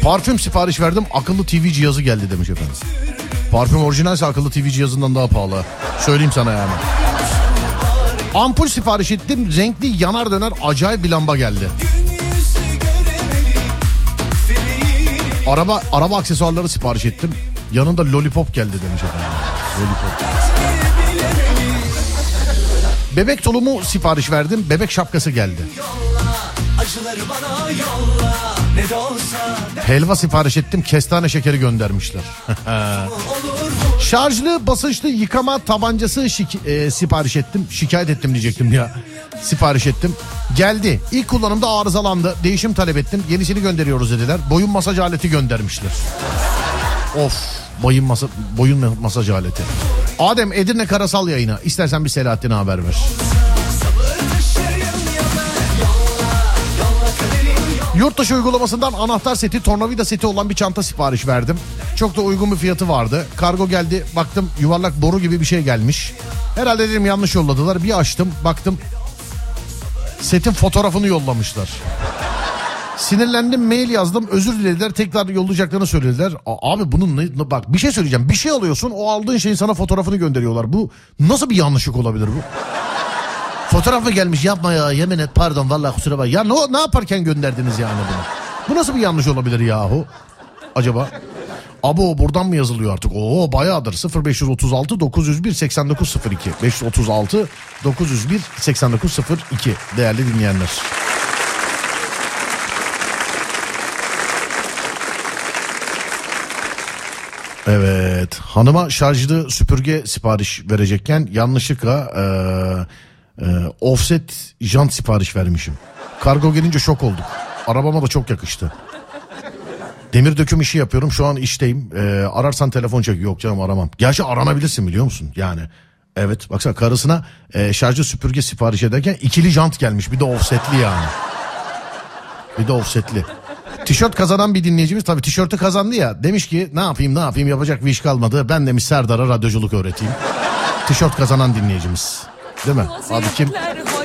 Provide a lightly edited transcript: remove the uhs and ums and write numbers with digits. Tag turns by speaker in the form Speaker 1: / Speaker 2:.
Speaker 1: Parfüm sipariş verdim, akıllı TV cihazı geldi demiş efendim. Parfüm orijinalse akıllı TV cihazından daha pahalı. Söyleyeyim sana yani. Ampul sipariş ettim, renkli yanar döner acayip bir lamba geldi. Araba aksesuarları sipariş ettim. Yanında lollipop geldi demiş efendim. Lollipop. Bebek tulumu sipariş verdim, bebek şapkası geldi. Helva sipariş ettim, kestane şekeri göndermişler. Şarjlı basınçlı yıkama tabancası sipariş ettim. Şikayet ettim diyecektim ya. Sipariş ettim. Geldi. İlk kullanımda arızalandı. Değişim talep ettim. Yenisini gönderiyoruz dediler. Boyun masaj aleti göndermişler. Of. Boyun masaj aleti. Adem, Edirne Karasal yayına. İstersen bir Selahattin'e haber ver. Yurtdışı uygulamasından anahtar seti, tornavida seti olan bir çanta sipariş verdim. Çok da uygun bir fiyatı vardı. Kargo geldi, baktım yuvarlak boru gibi bir şey gelmiş. Herhalde dedim yanlış yolladılar. Bir açtım, baktım setin fotoğrafını yollamışlar. Sinirlendim, mail yazdım, özür dilediler, tekrar yollayacaklarını söylediler. Abi bunun bak bir şey söyleyeceğim. Bir şey alıyorsun, o aldığın şeyin sana fotoğrafını gönderiyorlar. Bu nasıl bir yanlışlık olabilir bu? Fotoğraf mı gelmiş, yapma ya, yemin et, pardon vallahi kusura bak. Ya ne yaparken gönderdiniz yani bunu? Bu nasıl bir yanlış olabilir yahu? Acaba? Abo, buradan mı yazılıyor artık? Oo bayağıdır. 0536 901 8902 536 901 8902 değerli dinleyenler. Evet, hanıma şarjlı süpürge sipariş verecekken yanlışlıkla offset jant sipariş vermişim. Kargo gelince şok olduk. Arabama da çok yakıştı. Demir döküm işi yapıyorum, şu an işteyim. Ararsan telefon çek. Yok canım, aramam. Gerçi aranabilirsin biliyor musun? Yani evet, baksana karısına şarjlı süpürge sipariş ederken ikili jant gelmiş. Bir de offsetli yani. Bir de offsetli. Tişört kazanan bir dinleyicimiz, tabii tişörtü kazandı ya, demiş ki ne yapayım yapacak bir iş kalmadı. Ben demiş Serdar'a radyoculuk öğreteyim. Tişört kazanan dinleyicimiz. Değil mi? Abi kim?